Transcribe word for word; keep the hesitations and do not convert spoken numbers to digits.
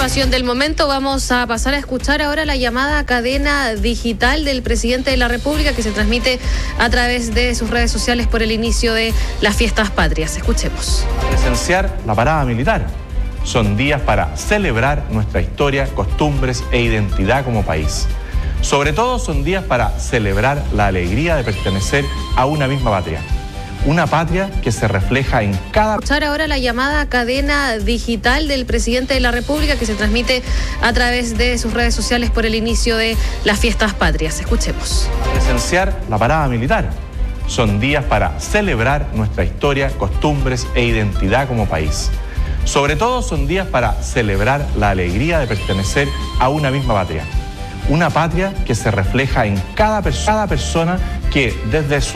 información del momento. Vamos a pasar a escuchar ahora la llamada cadena digital del presidente de la República que se transmite a través de sus redes sociales por el inicio de las fiestas patrias. Escuchemos. Presenciar la parada militar. Son días para celebrar nuestra historia, costumbres e identidad como país. Sobre todo son días para celebrar la alegría de pertenecer a una misma patria. Una patria que se refleja en cada... Escuchar ahora la llamada cadena digital del presidente de la República que se transmite a través de sus redes sociales por el inicio de las fiestas patrias. Escuchemos. Presenciar la parada militar. Son días para celebrar nuestra historia, costumbres e identidad como país. Sobre todo son días para celebrar la alegría de pertenecer a una misma patria. Una patria que se refleja en cada, cada persona que desde su